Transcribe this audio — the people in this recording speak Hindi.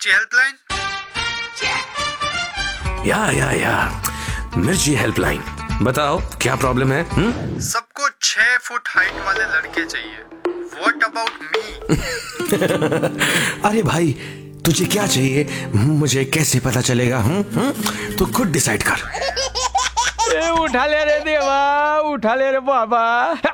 मिर्ची हेल्पलाइन। या मिर्ची हेल्पलाइन, बताओ क्या प्रॉब्लम है? सबको 6 फुट हाइट वाले लड़के चाहिए। What about me? अरे भाई, तुझे क्या चाहिए मुझे कैसे पता चलेगा? तो खुद डिसाइड कर। उठा ले रे देवा, उठा ले रे बाबा।